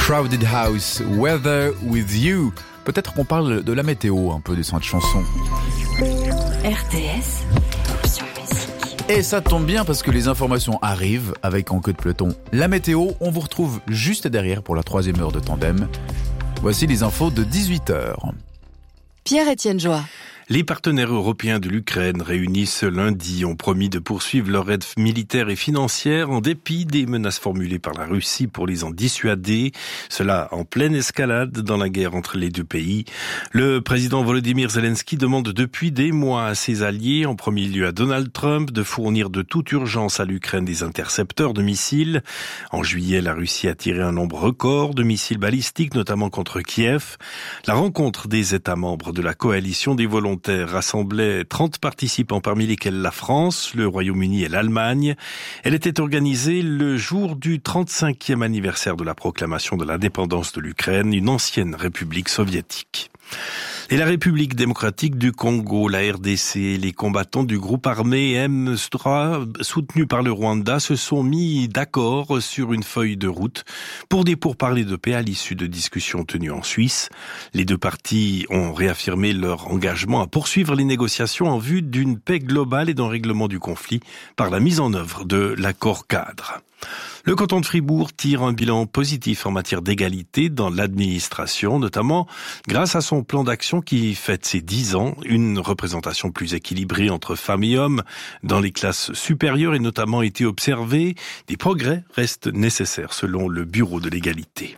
Crowded House, Weather With You. Peut-être qu'on parle de la météo un peu de cette chanson. RTS, Option Musique. Et ça tombe bien parce que les informations arrivent avec En queue de peloton. La météo, on vous retrouve juste derrière pour la 3e heure de Tandem. Voici les infos de 18h. Pierre-Étienne Joie. Les partenaires européens de l'Ukraine réunis ce lundi ont promis de poursuivre leur aide militaire et financière en dépit des menaces formulées par la Russie pour les en dissuader. Cela en pleine escalade dans la guerre entre les deux pays. Le président Volodymyr Zelensky demande depuis des mois à ses alliés, en premier lieu à Donald Trump, de fournir de toute urgence à l'Ukraine des intercepteurs de missiles. En juillet, la Russie a tiré un nombre record de missiles balistiques, notamment contre Kiev. La rencontre des États membres de la coalition des volontaires rassemblait 30 participants, parmi lesquels la France, le Royaume-Uni et l'Allemagne. Elle était organisée le jour du 35e anniversaire de la proclamation de l'indépendance de l'Ukraine, une ancienne république soviétique. Et la République démocratique du Congo, la RDC, les combattants du groupe armé M3, soutenus par le Rwanda, se sont mis d'accord sur une feuille de route pour des pourparlers de paix à l'issue de discussions tenues en Suisse. Les deux parties ont réaffirmé leur engagement à poursuivre les négociations en vue d'une paix globale et d'un règlement du conflit par la mise en œuvre de l'accord cadre. Le canton de Fribourg tire un bilan positif en matière d'égalité dans l'administration, notamment grâce à son plan d'action qui fête ses 10 ans, une représentation plus équilibrée entre femmes et hommes dans les classes supérieures est notamment été observée. Des progrès restent nécessaires selon le Bureau de l'égalité.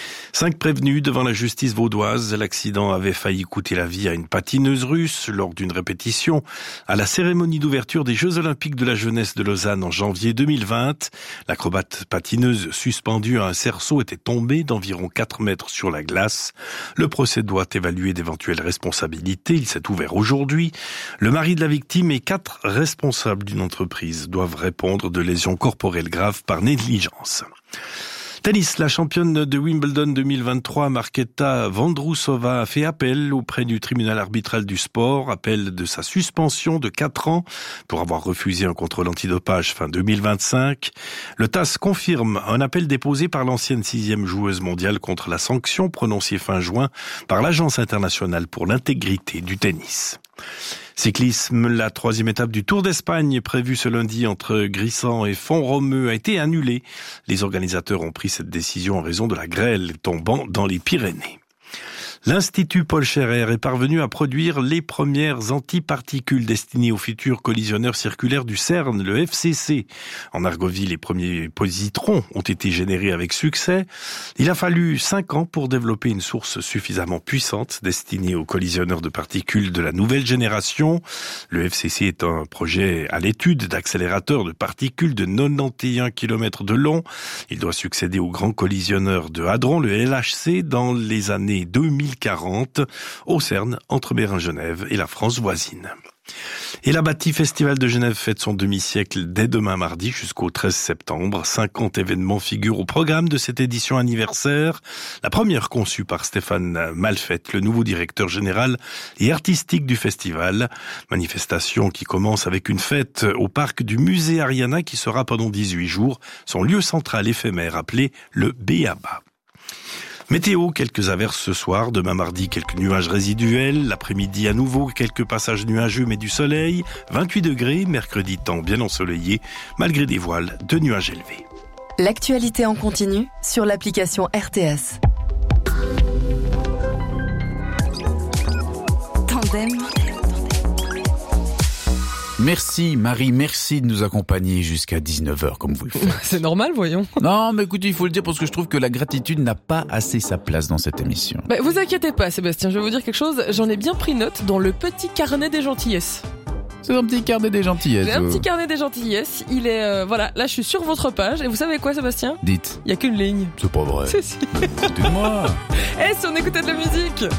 5 prévenus devant la justice vaudoise. L'accident avait failli coûter la vie à une patineuse russe lors d'une répétition à la cérémonie d'ouverture des Jeux Olympiques de la jeunesse de Lausanne en janvier 2020. L'acrobate patineuse suspendue à un cerceau était tombée d'environ 4 mètres sur la glace. Le procès doit évaluer d'éventuelles responsabilités. Il s'est ouvert aujourd'hui. Le mari de la victime et 4 responsables d'une entreprise doivent répondre de lésions corporelles graves par négligence. Tennis, la championne de Wimbledon 2023, Marketa Vondrousova, a fait appel auprès du tribunal arbitral du sport, appel de sa suspension de 4 ans pour avoir refusé un contrôle antidopage fin 2025. Le TAS confirme un appel déposé par l'ancienne 6e joueuse mondiale contre la sanction prononcée fin juin par l'Agence internationale pour l'intégrité du tennis. Cyclisme, la 3e étape du Tour d'Espagne prévue ce lundi entre Grisant et Font-Romeu a été annulée. Les organisateurs ont pris cette décision en raison de la grêle tombant dans les Pyrénées. L'Institut Paul Scherrer est parvenu à produire les premières antiparticules destinées aux futurs collisionneurs circulaires du CERN, le FCC. En Argovie, les premiers positrons ont été générés avec succès. Il a fallu 5 ans pour développer une source suffisamment puissante destinée aux collisionneurs de particules de la nouvelle génération. Le FCC est un projet à l'étude d'accélérateur de particules de 91 km de long. Il doit succéder au grand collisionneur de Hadron, le LHC, dans les années 2040 au CERN entre Mérin-Genève et la France voisine. Et la Bâtie Festival de Genève fête son demi-siècle dès demain mardi jusqu'au 13 septembre. 50 événements figurent au programme de cette édition anniversaire. La première conçue par Stéphane Malfette, le nouveau directeur général et artistique du festival. Manifestation qui commence avec une fête au parc du musée Ariana qui sera pendant 18 jours son lieu central éphémère appelé le Béaba. Météo, quelques averses ce soir, demain mardi quelques nuages résiduels, l'après-midi à nouveau quelques passages nuageux mais du soleil, 28 degrés, mercredi temps bien ensoleillé, malgré des voiles de nuages élevés. L'actualité en continu sur l'application RTS. Tandem. Merci Marie, merci de nous accompagner jusqu'à 19h comme vous le faites. C'est normal, voyons. Non, mais écoutez, il faut le dire parce que je trouve que la gratitude n'a pas assez sa place dans cette émission. Vous inquiétez pas, Sébastien, je vais vous dire quelque chose. J'en ai bien pris note dans le petit carnet des gentillesses. C'est un petit carnet des gentillesses. C'est un petit carnet des gentillesses. Il est, voilà, là je suis sur votre page. Et vous savez quoi, Sébastien ? Dites. Il y a qu'une ligne. C'est pas vrai. Si. Dites-moi. Si on écoutait de la musique ?